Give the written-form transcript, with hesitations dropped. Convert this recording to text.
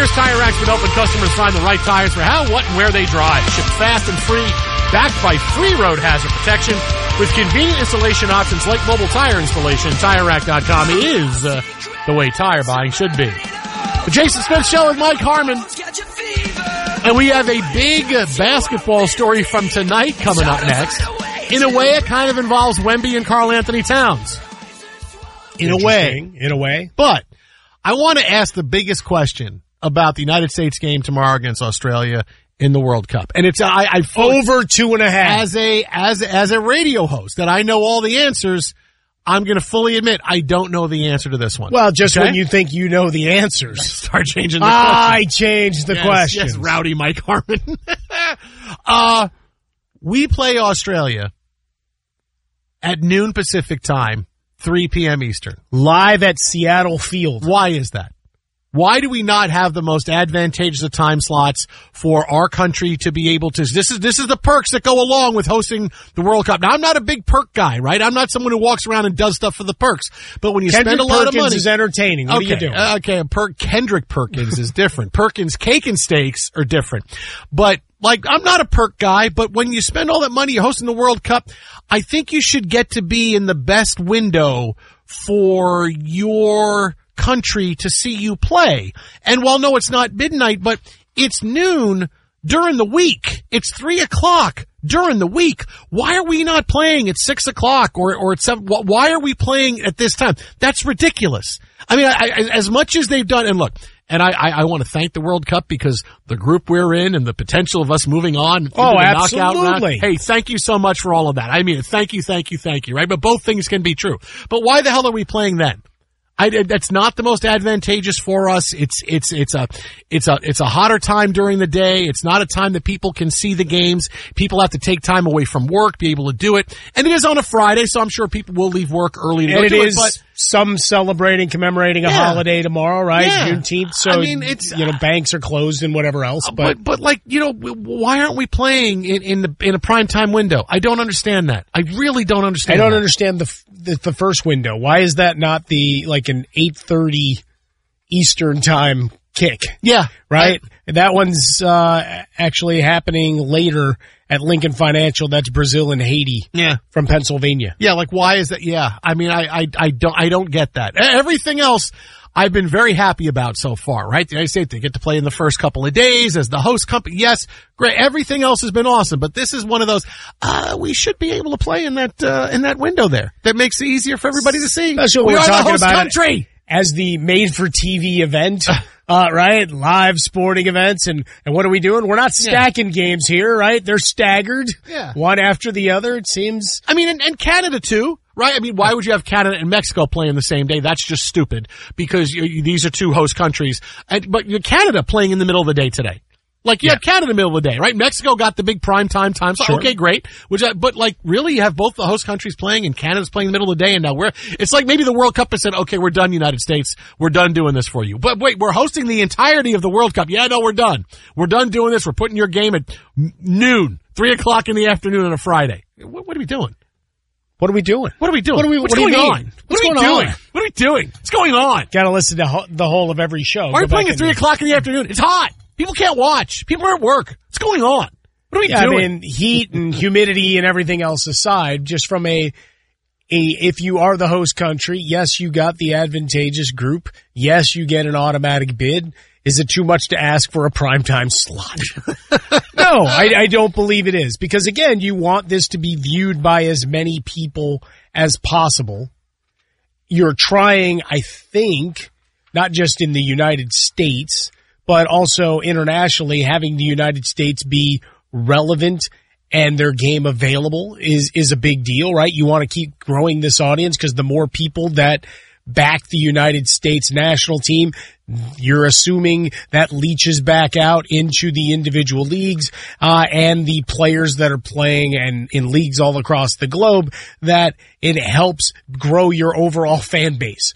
years, Tire Rack's been helping customers find the right tires for how, what, and where they drive. Shipped fast and free, backed by free road hazard protection. With convenient installation options like mobile tire installation, TireRack.com is the way tire buying should be. The Jason Smith Show with Mike Harmon. And we have a big basketball story from tonight coming up next. In a way, it kind of involves Wemby and Karl Anthony Towns. In a way. But I want to ask the biggest question about the United States game tomorrow against Australia in the World Cup. And it's, I over 2.5. As a radio host that I know all the answers, I'm going to fully admit I don't know the answer to this one. Well, just when you think you know the answers. Start changing the question. I changed the question. Yes, rowdy Mike Harmon. We play Australia at noon Pacific time, 3 p.m. Eastern. Live at Seattle Field. Why is that? Why do we not have the most advantageous of time slots for our country to be able to? This is the perks that go along with hosting the World Cup. Now, I'm not a big perk guy, right? I'm not someone who walks around and does stuff for the perks. But when you spend a lot of money, is entertaining. What are you doing? Okay, Kendrick Perkins is different. Perkins Cake and Steaks are different. But I'm not a perk guy, but when you spend all that money, you're hosting the World Cup, I think you should get to be in the best window for your country to see you play. And while no, it's not midnight, but it's noon during the week. It's 3:00 during the week. Why are we not playing at 6:00 or at 7? Why are we playing at this time? That's ridiculous. I mean, as much as they've done, and look, and I want to thank the World Cup because the group we're in and the potential of us moving on into the knockout round. Hey, thank you so much for all of that. I mean, thank you, right? But both things can be true. But why the hell are we playing then? That's not the most advantageous for us. It's a hotter time during the day. It's not a time that people can see the games. People have to take time away from work, be able to do it. And it is on a Friday, so I'm sure people will leave work early to go do it. But some commemorating a holiday tomorrow, right? Yeah. Juneteenth. So, I mean, it's, banks are closed and whatever else. But why aren't we playing in a prime time window? I don't understand that. I really don't understand. I don't understand the first window. Why is that not an 8:30 Eastern time kick? Yeah. Right? That one's actually happening later at Lincoln Financial. That's Brazil and Haiti. Yeah. From Pennsylvania. Yeah, why is that? Yeah. I mean, I don't get that. Everything else I've been very happy about so far, right? The United States, they get to play in the first couple of days as the host company. Yes, great. Everything else has been awesome, but this is one of those, we should be able to play in that window there. That makes it easier for everybody to see. That's what we we're are talking the host about country. As the made-for-TV event, right? Live sporting events. And what are we doing? We're not stacking games here, right? They're staggered. Yeah. One after the other, it seems. I mean, and Canada too, right? I mean, why would you have Canada and Mexico playing the same day? That's just stupid because these are two host countries. But Canada playing in the middle of the day today. You have Canada in the middle of the day, right? Mexico got the big prime time so sure. Okay, great. But really, you have both the host countries playing and Canada's playing in the middle of the day, and now it's like maybe the World Cup has said, okay, we're done, United States. We're done doing this for you. But wait, we're hosting the entirety of the World Cup. Yeah, no, we're done. We're done doing this. We're putting your game at noon, 3:00 in the afternoon on a Friday. What are we doing? What are we doing? What's going on? What's we doing? What's going on? Got to listen to the whole of every show. Why are we playing at 3:00 in the afternoon? It's hot. People can't watch. People are at work. What's going on? What are we doing? I mean, heat and humidity and everything else aside, just from if you are the host country, yes, you got the advantageous group. Yes, you get an automatic bid. Is it too much to ask for a primetime slot? No, I don't believe it is. Because again, you want this to be viewed by as many people as possible. You're trying, I think, not just in the United States, but also internationally, having the United States be relevant and their game available is a big deal, right? You want to keep growing this audience because the more people that back the United States national team, you're assuming that leaches back out into the individual leagues, and the players that are playing and in leagues all across the globe, that it helps grow your overall fan base.